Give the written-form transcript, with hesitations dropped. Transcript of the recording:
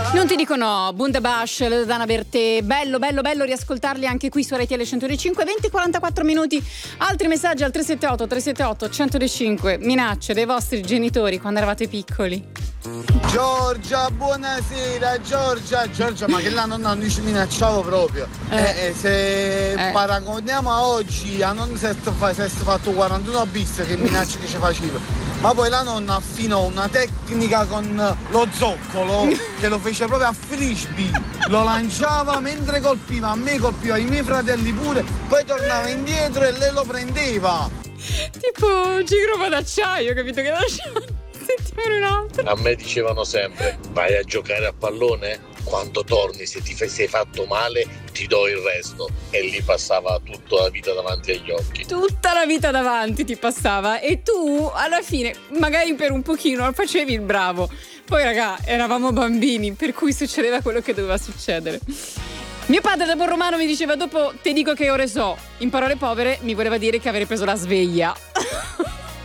Non ti dico no, Bundabash, Loredana Bertè, bello riascoltarli anche qui su RTL 105, 20-44 minuti, altri messaggi al 378-105, minacce dei vostri genitori quando eravate piccoli. Giorgia, buonasera Giorgia, ma che la nonna non ci minacciavo proprio. Se paragoniamo a oggi, a non se fatto 41 bis che minacce che ci faceva. Ma poi la nonna affinò una tecnica con lo zoccolo che lo fece proprio a frisbee, lo lanciava mentre colpiva, a me colpiva, i miei fratelli pure, poi tornava indietro e lei lo prendeva. Tipo gigroba d'acciaio, capito? Che lasciava. Sentiamo un altro. A me dicevano sempre: vai a giocare a pallone? Quando torni, se ti sei fatto male, ti do il resto. E lì passava tutta la vita davanti agli occhi. Tutta la vita davanti ti passava. E tu, alla fine, magari per un pochino, facevi il bravo. Poi, raga, eravamo bambini, per cui succedeva quello che doveva succedere. Mio padre da buon romano mi diceva: dopo ti dico che ore so. In parole povere mi voleva dire che avrei preso la sveglia.